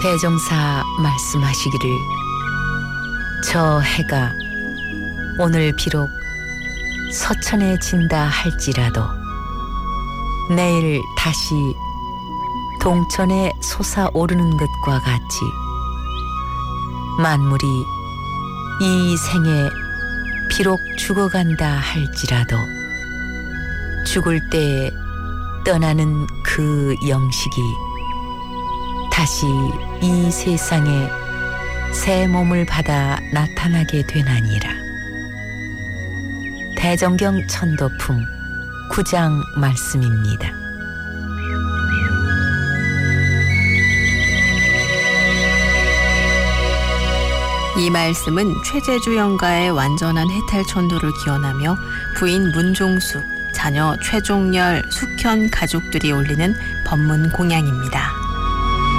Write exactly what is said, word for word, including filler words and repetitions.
대종사 말씀하시기를 저 해가 오늘 비록 서천에 진다 할지라도 내일 다시 동천에 솟아오르는 것과 같이 만물이 이 생에 비록 죽어간다 할지라도 죽을 때에 떠나는 그 영식이 다시 이 세상에 새 몸을 받아 나타나게 되나니라. 대정경 천도품 구 장 말씀입니다. 이 말씀은 최재주 영가의 완전한 해탈 천도를 기원하며 부인 문종숙, 자녀 최종열, 숙현 가족들이 올리는 법문 공양입니다.